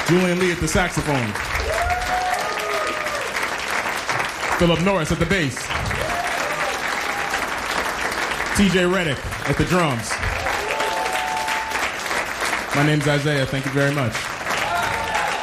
Julian Lee at the saxophone. Philip Norris at the bass. TJ Reddick at the drums. My name's Isaiah. Thank you very much.